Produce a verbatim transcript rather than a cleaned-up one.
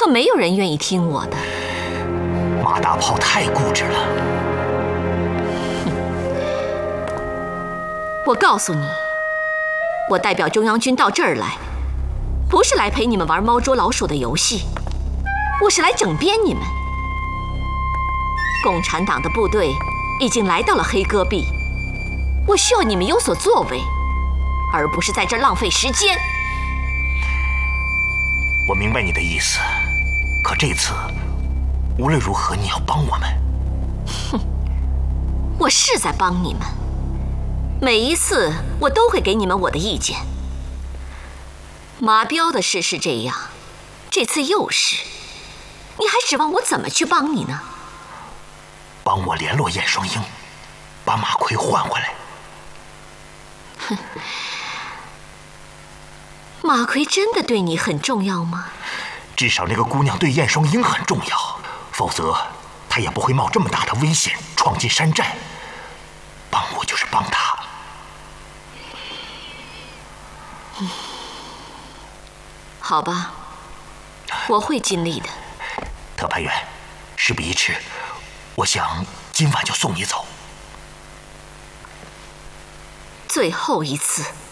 可没有人愿意听我的。 马大炮太固执了。 我告诉你，我代表中央军到这儿来，不是来陪你们玩猫捉老鼠的游戏，我是来整编你们。共产党的部队已经来到了黑戈壁，我需要你们有所作为，而不是在这儿浪费时间。 我明白你的意思，可这次无论如何你要帮我们。 哼，我是在帮你们，每一次我都会给你们我的意见。马彪的事是这样，这次又是，你还指望我怎么去帮你呢？ 帮我联络燕双鹰，把马奎换回来。 哼，马奎真的对你很重要吗？ 至少那个姑娘对燕双鹰很重要，否则她也不会冒这么大的危险闯进山寨。帮我就是帮她。 嗯，好吧，我会尽力的。 特派员，事不宜迟，我想今晚就送你走。 最后一次。